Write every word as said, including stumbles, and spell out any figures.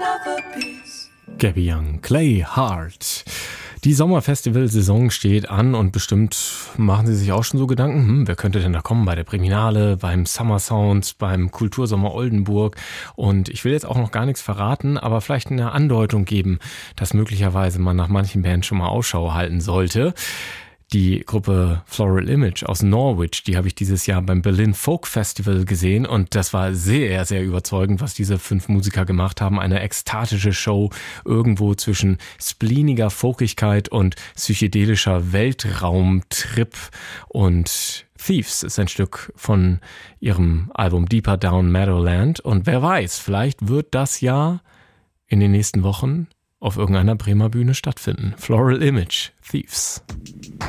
Gabby Young, Clay Heart. Die Sommerfestivalsaison steht an und bestimmt machen Sie sich auch schon so Gedanken, hm, wer könnte denn da kommen bei der Priminale, beim Summer Sound, beim Kultursommer Oldenburg. Und ich will jetzt auch noch gar nichts verraten, aber vielleicht eine Andeutung geben, dass möglicherweise man nach manchen Bands schon mal Ausschau halten sollte. Die Gruppe Floral Image aus Norwich, die habe ich dieses Jahr beim Berlin Folk Festival gesehen und das war sehr, sehr überzeugend, was diese fünf Musiker gemacht haben. Eine ekstatische Show irgendwo zwischen spleeniger Folkigkeit und psychedelischer Weltraumtrip. Und Thieves ist ein Stück von ihrem Album Deeper Down Meadowland und wer weiß, vielleicht wird das ja in den nächsten Wochen auf irgendeiner Bremer Bühne stattfinden. Floral Image, Thieves.